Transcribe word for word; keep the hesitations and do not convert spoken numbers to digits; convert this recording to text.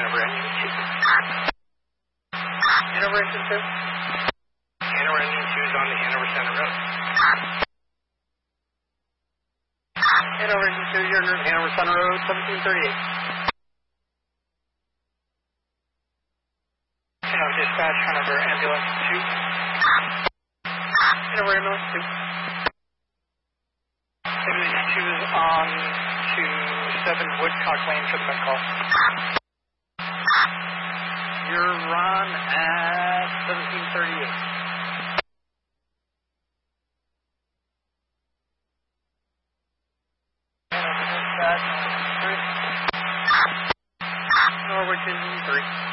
Hanover Engine two. Hanover Engine two? Hanover Engine two is on the Hanover Center Road. Hanover Engine two, you're near Hanover Center Road, seventeen thirty-eight. Hanover Dispatch, Hanover Ambulance two. Hanover Ambulance two. Ambulance two is on to seven Woodcock Lane for the med call. You're on at seventeen thirty-eight. Hanover Dispatch, three. Norwich Engine three.